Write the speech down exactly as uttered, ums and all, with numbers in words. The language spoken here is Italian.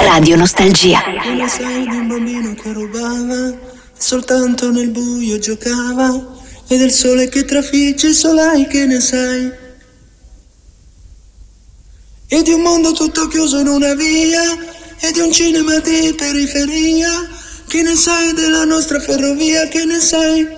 Radio Nostalgia. Che ne sai di un bambino che rubava e soltanto nel buio giocava, e del sole che trafigge i solai, che ne sai? E di un mondo tutto chiuso in una via, e di un cinema di periferia, che ne sai della nostra ferrovia, che ne sai?